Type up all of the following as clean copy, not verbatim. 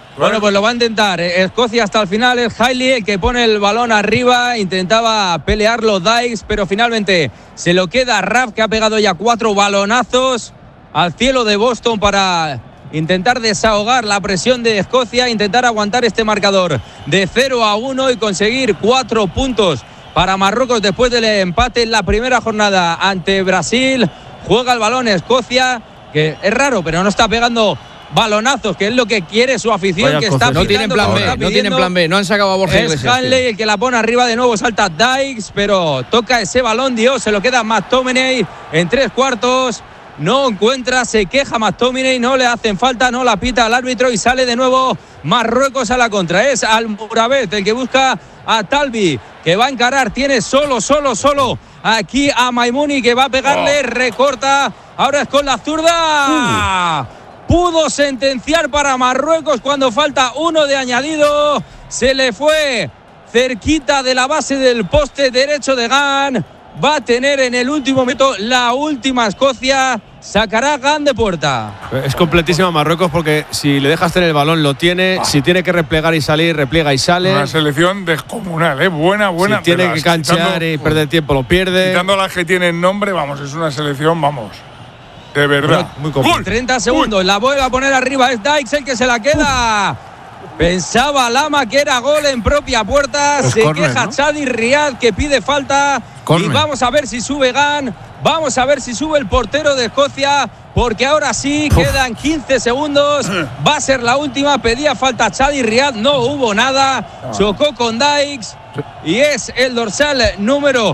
Bueno, pues lo va a intentar. Escocia hasta el final. Es Hailey el que pone el balón arriba. Intentaba pelearlo Dykes, pero finalmente se lo queda Raff, que ha pegado ya 4 balonazos al cielo de Boston para intentar desahogar la presión de Escocia, intentar aguantar este marcador de 0-1 y conseguir 4 puntos para Marruecos después del empate en la primera jornada ante Brasil. Juega el balón Escocia, que es raro, pero no está pegando balonazos, que es lo que quiere su afición. Vaya, que está no tienen plan B, no tienen plan B, no han sacado a Borja Iglesias. Es Hanley el que la pone arriba, de nuevo salta Dykes, pero toca ese balón, Dios, se lo queda McTominay en 3/4. No encuentra, se queja McTominay, no le hacen falta, no la pita al árbitro y sale de nuevo Marruecos a la contra. Es Almoravet el que busca a Talbi, que va a encarar, tiene solo aquí a Maimouni, que va a pegarle, recorta, ahora es con la zurda. Pudo sentenciar para Marruecos cuando falta 1 de añadido, se le fue cerquita de la base del poste derecho de Gane. Va a tener en el último momento la última Escocia. Sacará Gane de puerta. Es completísima Marruecos, porque si le dejas tener el balón lo tiene. Si tiene que replegar y salir, repliega y sale. Una selección descomunal, buena. Si tiene que canchear y perder tiempo, lo pierde. Quitando las que tienen nombre, vamos, es una selección, vamos, de verdad. Muy complicado. 30 segundos, la vuelve a poner arriba. Es Dykes el que se la queda. Pensaba Lama que era gol en propia puerta. Se queja, ¿no? Chadi Riad, que pide falta. Y vamos a ver si sube Gane. Vamos a ver si sube el portero de Escocia, porque ahora sí quedan 15 segundos. Va a ser la última. Pedía falta Chadi Riad, no hubo nada. Chocó con Dykes y es el dorsal número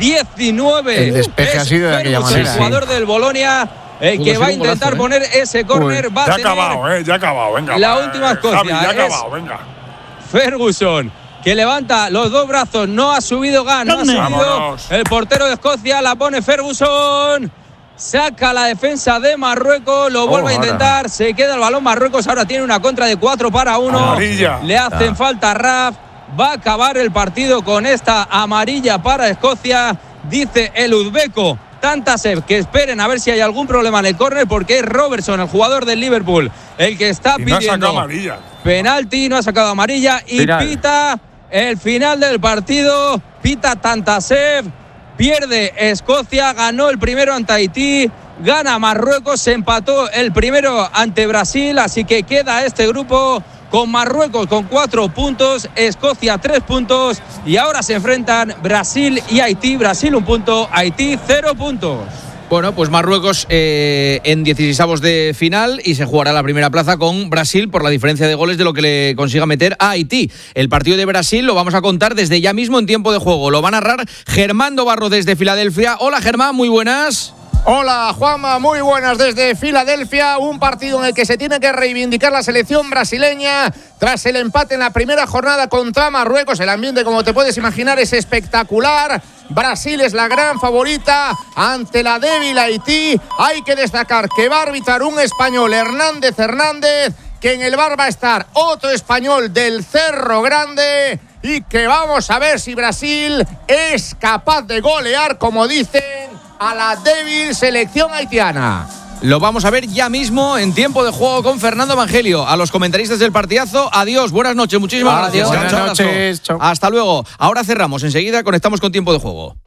19. El despeje ha sido de aquella manera. El jugador del Bolonia, el que va a intentar poner ese córner. Va a tener ya ha acabado, venga. La última Escocia. Javi, ya ha acabado, venga. Ferguson, que levanta los 2 brazos, no ha subido Gane, no ha subido. Vámonos. El portero de Escocia, la pone Ferguson, saca la defensa de Marruecos, lo vuelve a intentar, se queda el balón Marruecos, ahora tiene una contra de 4-1. Amarilla. Le hacen falta a Raf, va a acabar el partido con esta amarilla para Escocia, dice el uzbeco Tantasev que esperen a ver si hay algún problema en el córner, porque es Robertson, el jugador del Liverpool, el que está pidiendo penalti, no ha sacado amarilla y pita el final del partido. Pita Tantasev, pierde Escocia, ganó el primero ante Haití, gana Marruecos, se empató el primero ante Brasil, así que queda este grupo con Marruecos con 4 puntos, Escocia 3 puntos y ahora se enfrentan Brasil y Haití. Brasil 1 punto, Haití 0 puntos. Bueno, pues Marruecos en 16avos de final y se jugará la primera plaza con Brasil por la diferencia de goles de lo que le consiga meter a Haití. El partido de Brasil lo vamos a contar desde ya mismo en tiempo de juego. Lo va a narrar Germán Dobarro desde Filadelfia. Hola Germán, muy buenas. Hola Juanma, muy buenas desde Filadelfia. Un partido en el que se tiene que reivindicar la selección brasileña tras el empate en la primera jornada contra Marruecos. El ambiente, como te puedes imaginar, es espectacular. Brasil es la gran favorita ante la débil Haití. Hay que destacar que va a arbitrar un español, Hernández, que en el bar va a estar otro español del Cerro Grande, y que vamos a ver si Brasil es capaz de golear, como dicen, a la débil selección haitiana. Lo vamos a ver ya mismo en tiempo de juego con Fernando Evangelio. A los comentaristas del partidazo, adiós, buenas noches, muchísimas gracias. Buenas noches. Chao. Hasta luego. Ahora cerramos, enseguida conectamos con tiempo de juego.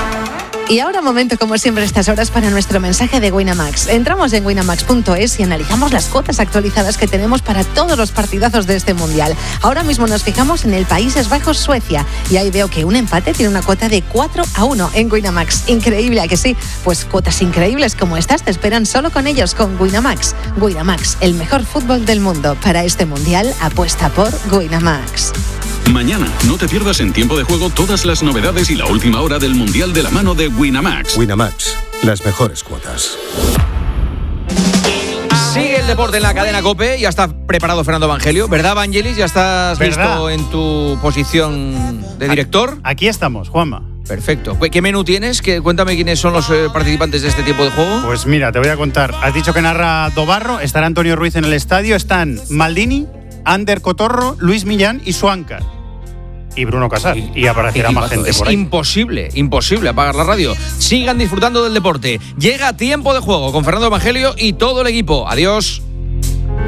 Y ahora momento, como siempre, estas horas para nuestro mensaje de Winamax. Entramos en winamax.es y analizamos las cuotas actualizadas que tenemos para todos los partidazos de este Mundial. Ahora mismo nos fijamos en el Países Bajos-Suecia y ahí veo que un empate tiene una cuota de 4-1 en Winamax. Increíble, ¿a que sí? Pues cuotas increíbles como estas te esperan solo con ellos, con Winamax. Winamax, el mejor fútbol del mundo. Para este Mundial, apuesta por Winamax. Mañana, no te pierdas en tiempo de juego todas las novedades y la última hora del Mundial de la mano de Winamax. Winamax, las mejores cuotas. Sigue el deporte en la cadena COPE. Ya está preparado Fernando Evangelio, ¿verdad, Vangelis? ¿Ya estás listo en tu posición de director? Aquí estamos, Juanma. Perfecto. ¿Qué menú tienes? Cuéntame quiénes son los participantes de este tiempo de juego. Pues mira, te voy a contar. Has dicho que narra Dobarro, estará Antonio Ruiz en el estadio, están Maldini, Ander Cotorro, Luis Millán y Suáncar. Y Bruno Casal. Y aparecerá más gente por ahí. Imposible apagar la radio. Sigan disfrutando del deporte. Llega tiempo de juego con Fernando Evangelio y todo el equipo. Adiós.